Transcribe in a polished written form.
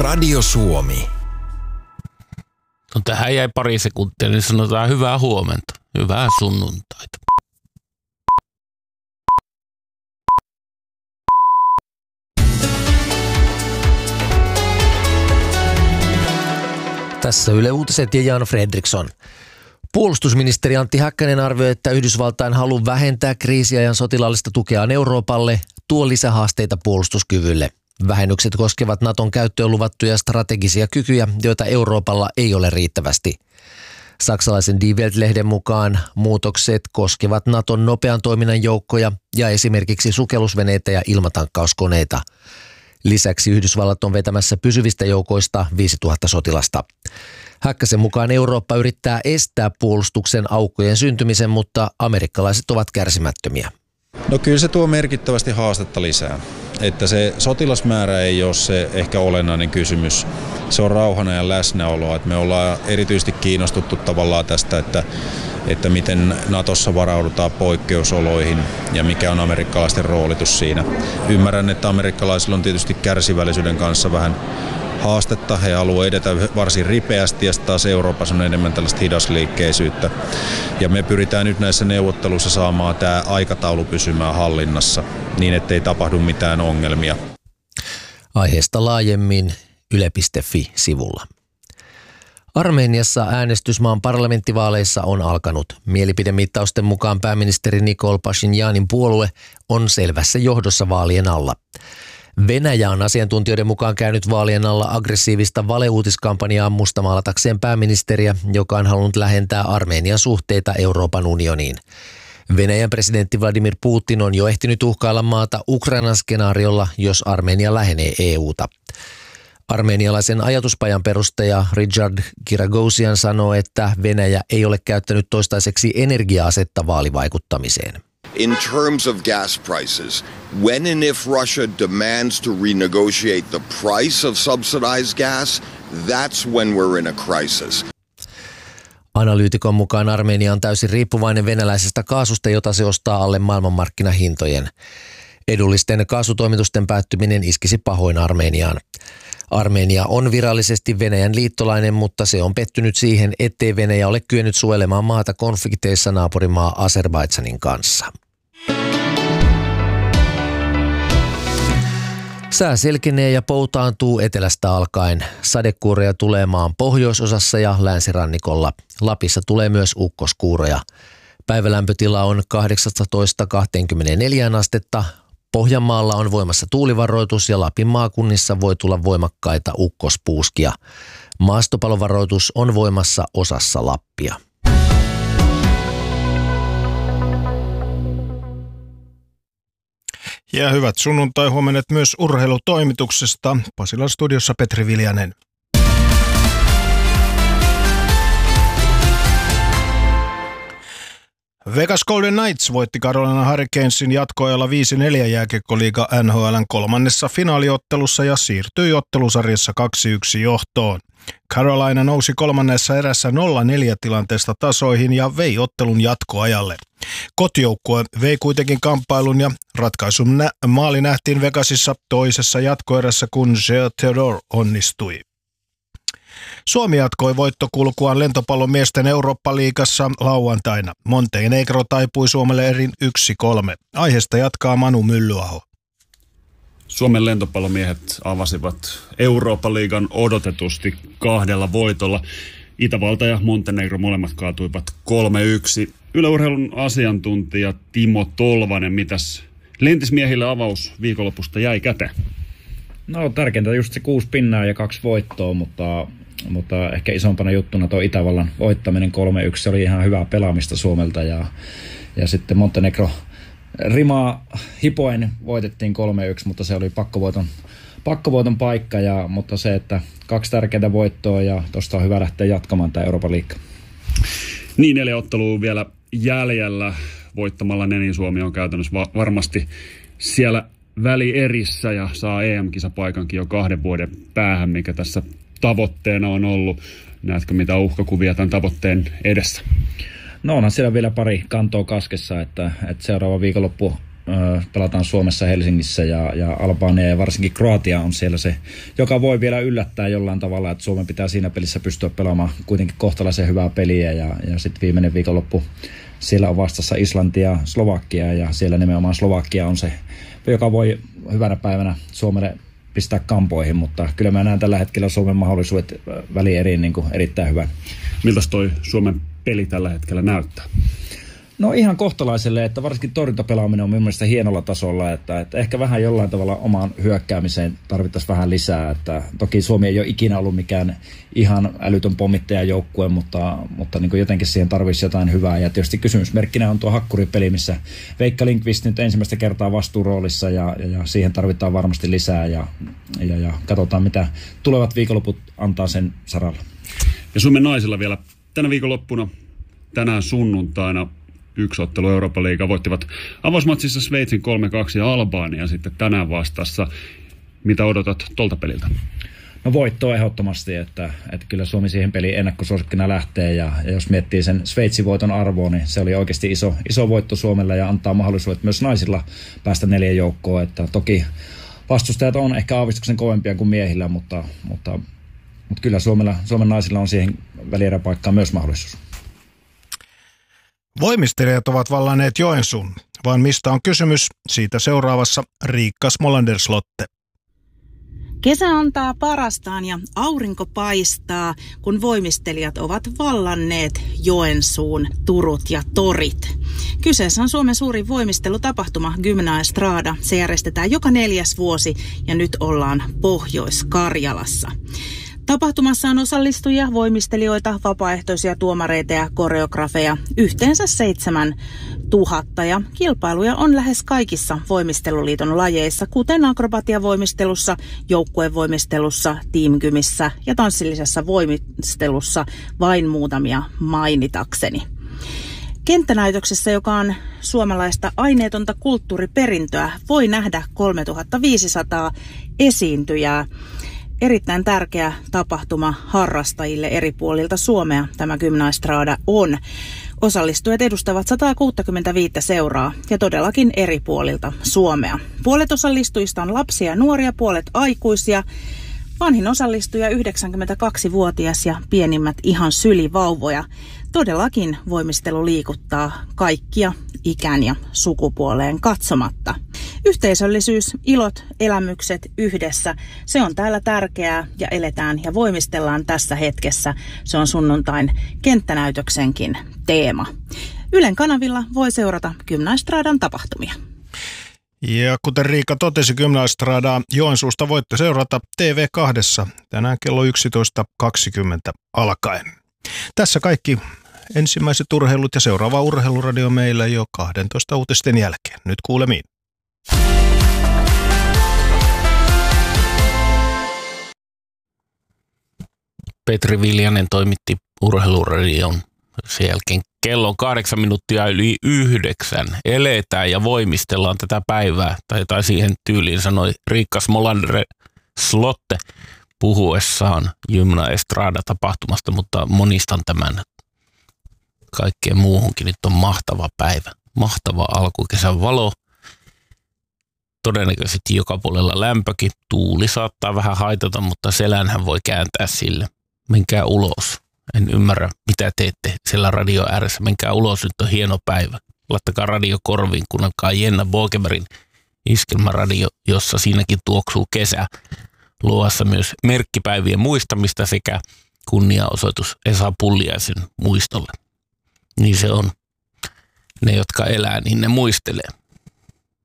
Radio Suomi. No tähän jäi pari sekuntia, niin sanotaan hyvää huomenta, hyvää sunnuntaita. Tässä Yle Uutiset ja Jan Fredriksson. Puolustusministeri Antti Häkkänen arvioi, että Yhdysvaltain halu vähentää kriisiajan sotilaallista tukea Euroopalle tuo lisähaasteita puolustuskyvylle. Vähennykset koskevat Naton käyttöön luvattuja strategisia kykyjä, joita Euroopalla ei ole riittävästi. Saksalaisen Die Welt-lehden mukaan muutokset koskevat Naton nopean toiminnan joukkoja ja esimerkiksi sukellusveneitä ja ilmatankkauskoneita. Lisäksi Yhdysvallat on vetämässä pysyvistä joukoista 5000 sotilasta. Häkkäsen mukaan Eurooppa yrittää estää puolustuksen aukkojen syntymisen, mutta amerikkalaiset ovat kärsimättömiä. No kyllä se tuo merkittävästi haastetta lisää. Että se sotilasmäärä ei ole se ehkä olennainen kysymys. Se on rauhana ja läsnäoloa. Että me ollaan erityisesti kiinnostuttu tavallaan tästä, että miten Natossa varaudutaan poikkeusoloihin ja mikä on amerikkalaisten roolitus siinä. Ymmärrän, että amerikkalaisilla on tietysti kärsivällisyyden kanssa vähän haastetta. He haluavat edetä varsin ripeästi ja taas Euroopassa on enemmän tällaista hidasliikkeisyyttä. Ja me pyritään nyt näissä neuvotteluissa saamaan tämä aikataulu pysymään hallinnassa niin, ettei tapahdu mitään ongelmia. Aiheesta laajemmin yle.fi-sivulla. Armeniassa äänestys maan parlamenttivaaleissa on alkanut. Mielipidemittausten mukaan pääministeri Nikol Pashinyanin puolue on selvässä johdossa vaalien alla. Venäjä on asiantuntijoiden mukaan käynyt vaalien alla aggressiivista valeuutiskampanjaa mustamaalatakseen pääministeriä, joka on halunnut lähentää Armenian suhteita Euroopan unioniin. Venäjän presidentti Vladimir Putin on jo ehtinyt uhkailla maata Ukrainan skenaariolla, jos Armenia lähenee EUta. Armenialaisen ajatuspajan perustaja Richard Kiragosian sanoo, että Venäjä ei ole käyttänyt toistaiseksi energia-asetta vaalivaikuttamiseen. In terms of gas prices, when and if Russia demands to renegotiate the price of subsidized gas, that's when we're in a crisis. Analyytikon mukaan Armenia on täysin riippuvainen venäläisestä kaasusta, jota se ostaa alle maailmanmarkkinahintojen. Edullisten kaasutoimitusten päättyminen iskisi pahoin Armeniaan. Armenia on virallisesti Venäjän liittolainen, mutta se on pettynyt siihen, ettei Venäjä ole kyennyt suojelemaan maata konflikteissa naapurimaa Azerbaidžanin kanssa. Sää selkenee ja poutaantuu etelästä alkaen. Sadekuuroja tulee maan pohjoisosassa ja länsirannikolla. Lapissa tulee myös ukkoskuuroja. Päivälämpötila on 18–24 astetta. Pohjanmaalla on voimassa tuulivaroitus ja Lapin maakunnissa voi tulla voimakkaita ukkospuuskia. Maastopalovaroitus on voimassa osassa Lappia. Ja hyvät sunnuntai-huomenet myös urheilutoimituksesta. Pasilan studiossa Petri Viljanen. Vegas Golden Knights voitti Carolina Hurricanesin jatkoajalla 5-4 jääkiekkoliiga NHL:n kolmannessa finaaliottelussa ja siirtyi ottelusarjassa 2-1 johtoon. Carolina nousi kolmannessa erässä 0-4 tilanteesta tasoihin ja vei ottelun jatkoajalle. Kotijoukkue vei kuitenkin kamppailun ja ratkaisun maali nähtiin Vegasissa toisessa jatkoerässä, kun Geo Theodore onnistui. Suomi jatkoi voittokulkuaan lentopallon miesten Eurooppa-liigassa lauantaina. Montenegro taipui Suomelle erin 1-3. Aiheesta jatkaa Manu Myllyaho. Suomen lentopallomiehet avasivat Eurooppa-liigan odotetusti 2 voitolla. Itävalta ja Montenegro molemmat kaatuivat 3-1. Yle Urheilun asiantuntija Timo Tolvanen, mitäs lentismiehille avaus viikonlopusta jäi käteen? No tärkeintä just se 6 pinnaa ja 2 voittoa, mutta ehkä isompana juttuna tuo Itävallan voittaminen 3-1. Se oli ihan hyvää pelaamista Suomelta ja sitten Montenegro rimaa hipoen voitettiin 3-1, mutta se oli pakkovoiton paikka, mutta se, että 2 tärkeää voittoa ja tuosta on hyvä lähteä jatkamaan tämä Euroopan liiga. Niin, 4 ottelua vielä jäljellä. Voittamalla niin Suomi on käytännössä varmasti siellä välierissä ja saa EM-kisapaikankin jo 2 vuoden päähän, mikä tässä tavoitteena on ollut. Näetkö mitä uhkakuvia tämän tavoitteen edessä? No onhan siellä vielä pari kantoa kaskessa, että seuraava viikonloppu pelataan Suomessa, Helsingissä ja Albania ja varsinkin Kroatia on siellä se, joka voi vielä yllättää jollain tavalla, että Suomen pitää siinä pelissä pystyä pelaamaan kuitenkin kohtalaisen hyvää peliä ja sitten viimeinen viikonloppu siellä on vastassa Islantia ja Slovakia ja siellä nimenomaan Slovakia on se, joka voi hyvänä päivänä Suomelle pistää kampoihin, mutta kyllä mä näen tällä hetkellä Suomen mahdollisuudet välieriin niin kuin erittäin hyvän. Miltä toi Suomen peli tällä hetkellä näyttää? No ihan kohtalaiselle, että varsinkin torjuntapelaaminen on minun mielestä hienolla tasolla, että ehkä vähän jollain tavalla omaan hyökkäämiseen tarvittaisiin vähän lisää. Että toki Suomi ei ole ikinä ollut mikään ihan älytön pommittajajoukkue, mutta niin kuin jotenkin siihen tarvitsisi jotain hyvää. Ja tietysti kysymysmerkkinä on tuo hakkuripeli, missä Veikka Lindqvist nyt ensimmäistä kertaa vastuuroolissa ja siihen tarvitaan varmasti lisää ja katsotaan mitä tulevat viikonloput antaa sen saralla. Ja Suomen naisilla vielä tänä viikonloppuna, tänään sunnuntaina, yksi ottelu Euroopan liiga voittivat avausmatsissa Sveitsin 3-2 ja Albania sitten tänään vastassa. Mitä odotat tolta peliltä? No voittoa ehdottomasti, että kyllä Suomi siihen peliin ennakkosuosikkina lähtee ja jos miettii sen Sveitsin voiton arvoa, niin se oli oikeasti iso voitto Suomelle ja antaa mahdollisuudet myös naisilla päästä 4 joukkoon. Että toki vastustajat on ehkä aavistuksen kovempia kuin miehillä, mutta kyllä Suomen naisilla on siihen välieräpaikkaan myös mahdollisuus. Voimistelijat ovat vallanneet Joensuun, vaan mistä on kysymys? Siitä seuraavassa Riikka Smolander-Slotte. Kesä antaa parastaan ja aurinko paistaa, kun voimistelijat ovat vallanneet Joensuun turut ja torit. Kyseessä on Suomen suurin voimistelutapahtuma Gymnaestrada. Se järjestetään joka 4. vuosi ja nyt ollaan Pohjois-Karjalassa. Tapahtumassa on osallistujia, voimistelijoita, vapaaehtoisia tuomareita ja koreografeja, yhteensä 7 000 ja kilpailuja on lähes kaikissa voimisteluliiton lajeissa, kuten akrobatiavoimistelussa, joukkuevoimistelussa, teamgymissä ja tanssillisessa voimistelussa, vain muutamia mainitakseni. Kenttänäytöksessä, joka on suomalaista aineetonta kulttuuriperintöä, voi nähdä 3500 esiintyjää. Erittäin tärkeä tapahtuma harrastajille eri puolilta Suomea tämä Gymnaestrada on. Osallistujat edustavat 165 seuraa ja todellakin eri puolilta Suomea. Puolet osallistujista on lapsia ja nuoria, puolet aikuisia. Vanhin osallistuja 92-vuotias ja pienimmät ihan sylivauvoja. Todellakin voimistelu liikuttaa kaikkia ikään ja sukupuoleen katsomatta. Yhteisöllisyys, ilot, elämykset yhdessä, se on täällä tärkeää ja eletään ja voimistellaan tässä hetkessä. Se on sunnuntain kenttänäytöksenkin teema. Ylen kanavilla voi seurata Gymnaestradan tapahtumia. Ja kuten Riikka totesi, Gymnaestradaa Joensuusta voitte seurata TV2 tänään kello 11.20 alkaen. Tässä kaikki ensimmäiset urheilut ja seuraava urheiluradio meillä jo 12 uutisten jälkeen. Nyt kuulemiin. Petri Viljanen toimitti urheiluradion sen jälkeen kello 8 minuuttia yli 9. Eletään ja voimistellaan tätä päivää, tai siihen tyyliin sanoi Riikka Smolander-Slotte puhuessaan Gymnaestrada-tapahtumasta, mutta monistan tämän kaikkeen muuhunkin. Nyt on mahtava päivä, mahtava alkukesän valo. Todennäköisesti joka puolella lämpökin. Tuuli saattaa vähän haitata, mutta selänhän voi kääntää sille. Menkää ulos. En ymmärrä, mitä teette siellä radio ääressä. Menkää ulos, nyt on hieno päivä. Laittakaa radio korviin, kuunnelkaa Jenna Bogemerin iskelmäradio, jossa siinäkin tuoksuu kesä. Luovassa myös merkkipäivien muistamista sekä kunniaosoitus Esa Pulliaisen muistolle. Niin se on. Ne, jotka elää, niin ne muistelee.